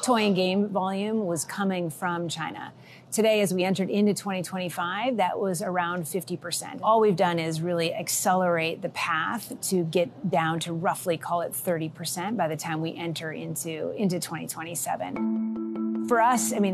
toy and game volume was coming from China. Today, as we entered into 2025, that was around 50%. All we've done is really accelerate the path to get down to roughly, call it 30% by the time we enter into 2027. For us, I mean,